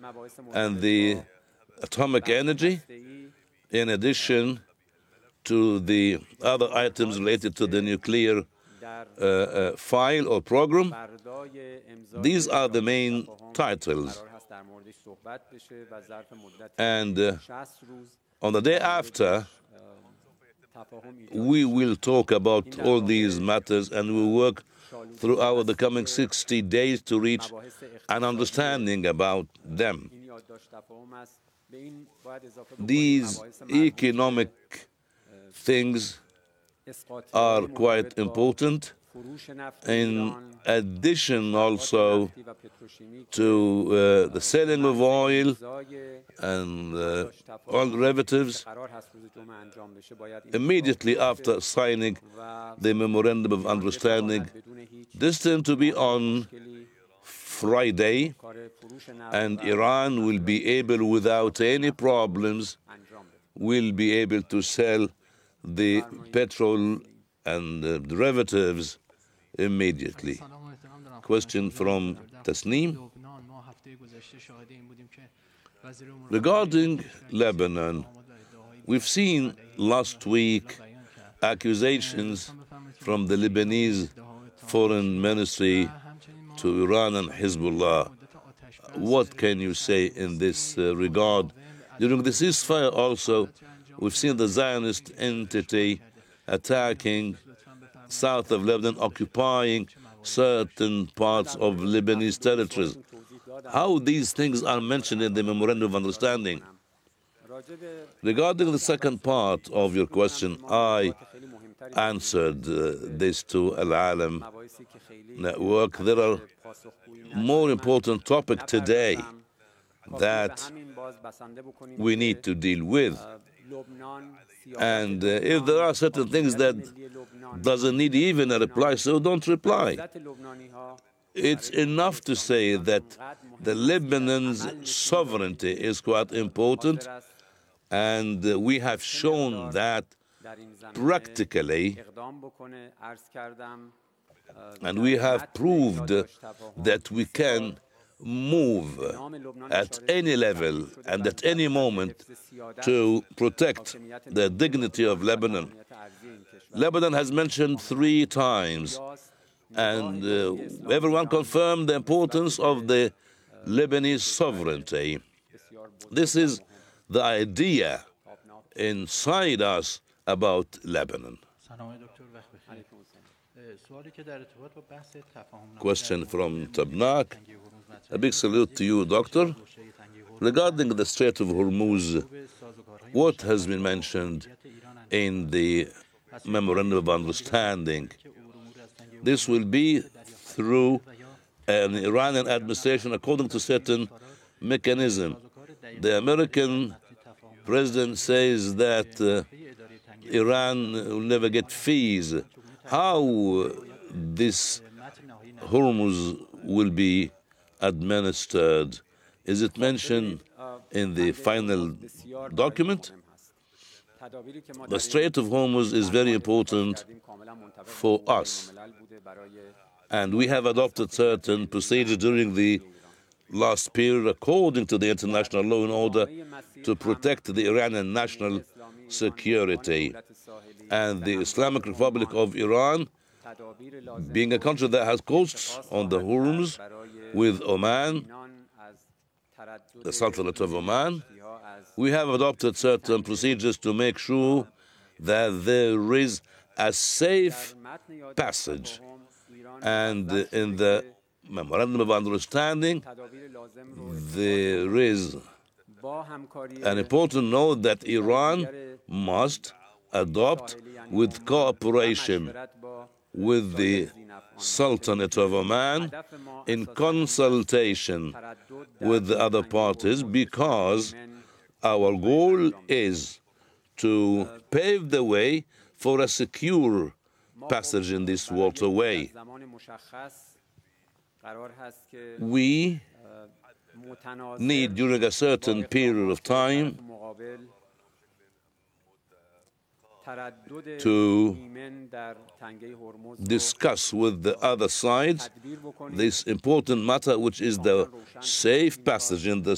and the atomic energy, in addition to the other items related to the nuclear file or program. These are the main titles. And on the day after, we will talk about all these matters, and we will work throughout the coming 60 days to reach an understanding about them. These economic things are quite important, in addition also to the selling of oil and oil derivatives. Immediately after signing the Memorandum of Understanding, destined to be on Friday, and Iran will be able, without any problems, will be able to sell the petrol and derivatives immediately. Question from Tasneem. Regarding Lebanon, we've seen last week accusations from the Lebanese Foreign Ministry to Iran and Hezbollah. What can you say in this regard? During the ceasefire also, we've seen the Zionist entity attacking south of Lebanon, occupying certain parts of Lebanese territories. How these things are mentioned in the Memorandum of Understanding? Regarding the second part of your question, I answered this to Al-Alam Network. There are more important topics today that we need to deal with. And if there are certain things that doesn't need even a reply, so don't reply. It's enough to say that the Lebanon's sovereignty is quite important, and we have shown that practically, and we have proved that we can move at any level and at any moment to protect the dignity of Lebanon. Lebanon has mentioned 3 times, and everyone confirmed the importance of the Lebanese sovereignty. This is the idea inside us about Lebanon. Question from Tabnak. A big salute to you, Doctor. Regarding the Strait of Hormuz, what has been mentioned in the Memorandum of Understanding? This will be through an Iranian administration according to certain mechanism. The American president says that Iran will never get fees. How this Hormuz will be administered? Is it mentioned in the final document? The Strait of Hormuz is very important for us, and we have adopted certain procedures during the last period according to the international law in order to protect the Iranian national security. And the Islamic Republic of Iran, being a country that has coasts on the Hormuz with Oman, the Sultanate of Oman, we have adopted certain procedures to make sure that there is a safe passage. And in the Memorandum of Understanding, there is an important note that Iran must adopt, with cooperation with the Sultanate of Oman, in consultation with the other parties, because our goal is to pave the way for a secure passage in this waterway. We need, during a certain period of time, to discuss with the other side this important matter, which is the safe passage in the